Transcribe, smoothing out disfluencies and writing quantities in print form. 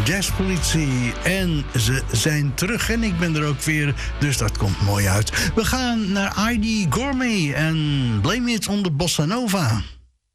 Jazzpolitie. En ze zijn terug en ik ben er ook weer, dus dat komt mooi uit. We gaan naar ID Gourmet en Blame It on the Bossa Nova.